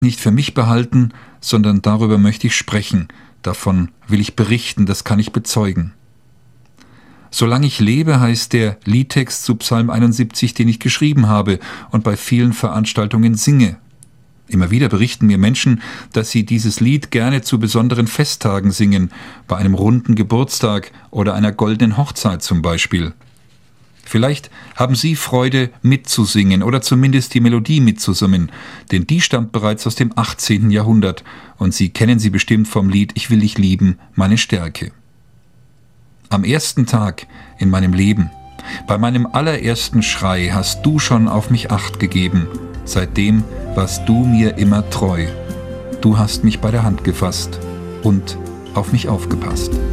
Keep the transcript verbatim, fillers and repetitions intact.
nicht für mich behalten, sondern darüber möchte ich sprechen, davon will ich berichten, das kann ich bezeugen. Solange ich lebe, heißt der Liedtext zu Psalm einundsiebzig, den ich geschrieben habe und bei vielen Veranstaltungen singe. Immer wieder berichten mir Menschen, dass sie dieses Lied gerne zu besonderen Festtagen singen, bei einem runden Geburtstag oder einer goldenen Hochzeit zum Beispiel. Vielleicht haben Sie Freude mitzusingen oder zumindest die Melodie mitzusummen, denn die stammt bereits aus dem achtzehnten Jahrhundert und Sie kennen sie bestimmt vom Lied »Ich will dich lieben, meine Stärke«. Am ersten Tag in meinem Leben, bei meinem allerersten Schrei, hast du schon auf mich Acht gegeben. Seitdem warst du mir immer treu. Du hast mich bei der Hand gefasst und auf mich aufgepasst.